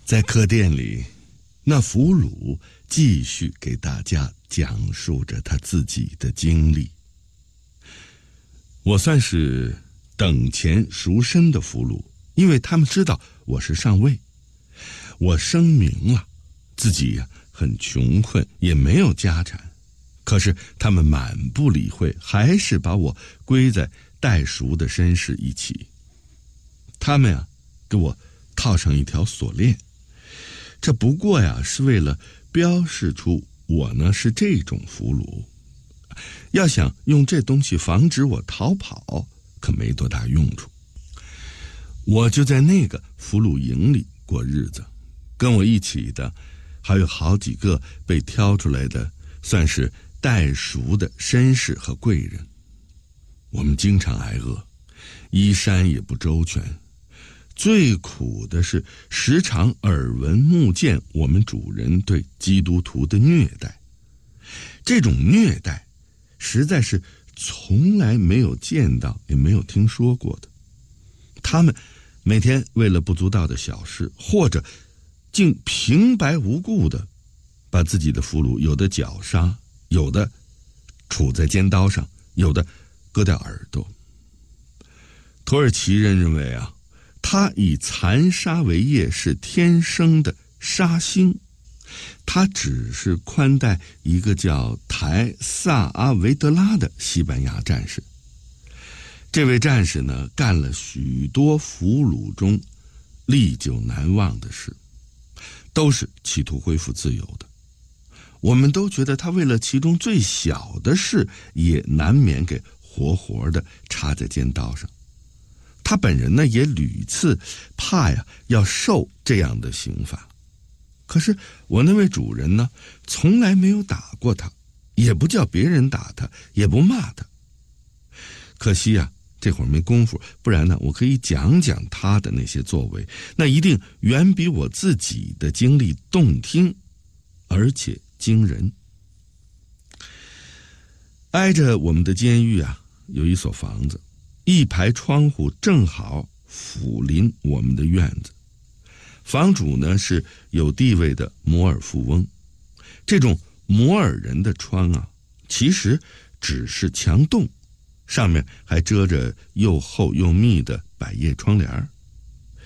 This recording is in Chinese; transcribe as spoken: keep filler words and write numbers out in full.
在客店里，那俘虏继续给大家讲述着他自己的经历。我算是等钱赎身的俘虏，因为他们知道我是上尉。我声明了自己呀、啊、很穷困，也没有家产，可是他们满不理会，还是把我归在待赎的绅士一起。他们呀、啊、给我套上一条锁链，这不过呀是为了标示出我呢是这种俘虏。要想用这东西防止我逃跑，可没多大用处。我就在那个俘虏营里过日子，跟我一起的还有好几个被挑出来的算是待赎的绅士和贵人。我们经常挨饿，衣衫也不周全，最苦的是时常耳闻目见我们主人对基督徒的虐待。这种虐待实在是从来没有见到也没有听说过的。他们每天为了不足道的小事，或者竟平白无故的把自己的俘虏有的绞杀，有的杵在尖刀上，有的割掉耳朵。土耳其人认为啊，他以残杀为业是天生的杀星，他只是宽待一个叫台萨阿维德拉的西班牙战士。这位战士呢，干了许多俘虏中历久难忘的事，都是企图恢复自由的。我们都觉得他为了其中最小的事，也难免给活活的插在尖刀上。他本人呢，也屡次怕呀要受这样的刑罚。可是我那位主人呢，从来没有打过他，也不叫别人打他，也不骂他。可惜啊，这会儿没功夫，不然呢，我可以讲讲他的那些作为，那一定远比我自己的经历动听，而且惊人。挨着我们的监狱啊，有一所房子，一排窗户正好俯临我们的院子。房主呢是有地位的摩尔富翁。这种摩尔人的窗啊，其实只是墙洞，上面还遮着又厚又密的百叶窗帘。